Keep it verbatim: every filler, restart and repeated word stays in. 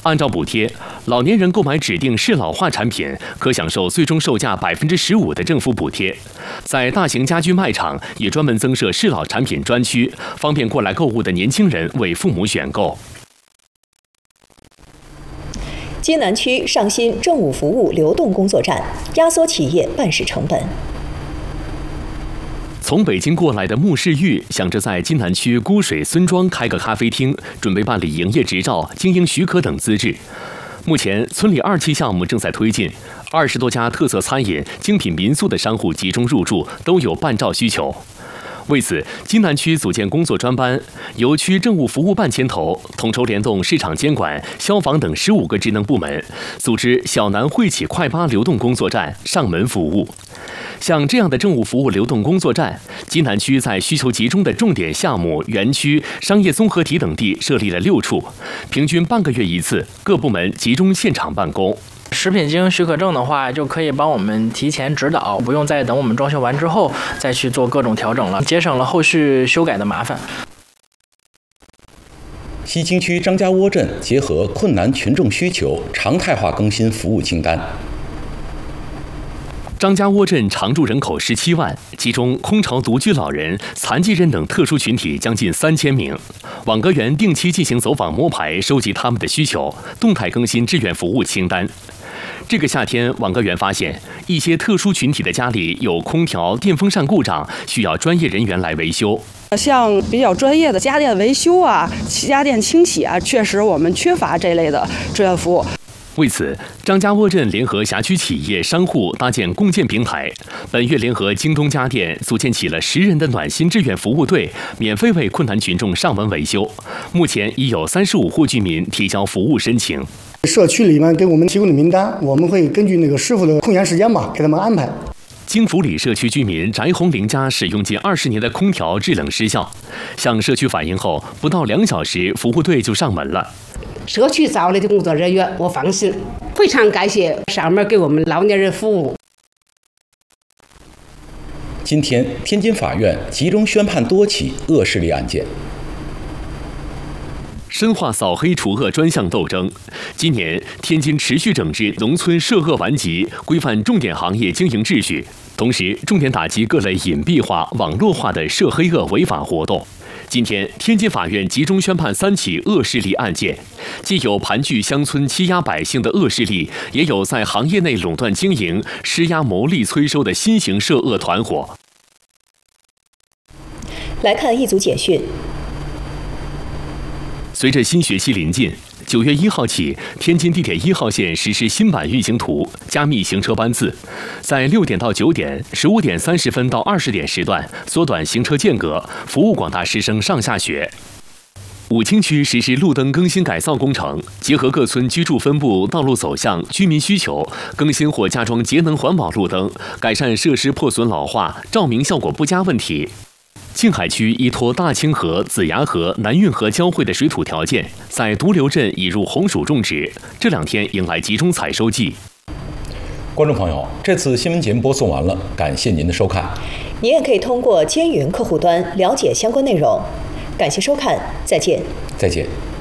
按照补贴，老年人购买指定适老化产品可享受最终售价百分之十五的政府补贴。在大型家居卖场也专门增设适老产品专区，方便过来购物的年轻人为父母选购。 津南区上新政务服务流动工作站，压缩企业办事成本。从北京过来的穆世玉想着在津南区沽水孙庄开个咖啡厅，准备办理营业执照、经营许可等资质。目前，村里二期项目正在推进，二十多家特色餐饮、精品民宿的商户集中入驻，都有办照需求。为此，津南区组建工作专班，由区政务服务办牵头，统筹联动市场监管、消防等十五个职能部门，组织小南惠企快八流动工作站上门服务。像这样的政务服务流动工作站，津南区在需求集中的重点项目、园区、商业综合体等地设立了六处，平均半个月一次，各部门集中现场办公。 食品经营许可证的话，就可以帮我们提前指导，不用再等我们装修完之后再去做各种调整了，节省了后续修改的麻烦。 西青区张家窝镇结合困难群众需求，常态化更新服务清单。 张家窝镇常住人口十七万，其中空巢独居老人、残疾人等特殊群体将近三千名。网格员定期进行走访摸排，收集他们的需求，动态更新志愿服务清单。这个夏天，网格员发现一些特殊群体的家里有空调、电风扇故障，需要专业人员来维修。 像比较专业的家电维修啊、家电清洗啊，确实我们缺乏这类的志愿服务。 为此，张家窝镇联合辖区企业、商户搭建共建平台，本月联合京东家电组建起了十人的暖心志愿服务队，免费为困难群众上门维修。目前已有三十五户居民提交服务申请。 社区里面给我们提供的名单，我们会根据那个师傅的空闲时间吧，给他们安排。 京福里社区居民翟红玲家使用近二十年的空调制冷失效，向社区反映后，不到两小时，服务队就上门了。 社区找来的工作人员，我放心，非常感谢上门给我们老年人服务。 今天，天津法院集中宣判多起恶势力案件。 深化扫黑除恶专项斗争。今年，天津持续整治农村涉恶顽疾，规范重点行业经营秩序，同时重点打击各类隐蔽化、网络化的涉黑恶违法活动。今天，天津法院集中宣判三起恶势力案件，既有盘踞乡村欺压百姓的恶势力，也有在行业内垄断经营、施压牟利催收的新型涉恶团伙。 来看一组简讯。 随着新学期临近，九月一号起，天津地铁一号线实施新版运行图，加密行车班次，在六点到九点、十五点三十分到二十点时段缩短行车间隔，服务广大师生上下学。武清区实施路灯更新改造工程，结合各村居住分布、道路走向、居民需求，更新或加装节能环保路灯，改善设施破损老化、照明效果不佳问题。静海区依托大清河、子牙河、南运河交汇的水土条件，在独流镇引入红薯种植，这两天迎来集中采收季。 观众朋友，这次新闻节目播送完了，感谢您的收看。 您也可以通过监云客户端了解相关内容。感谢收看，再见。 再见。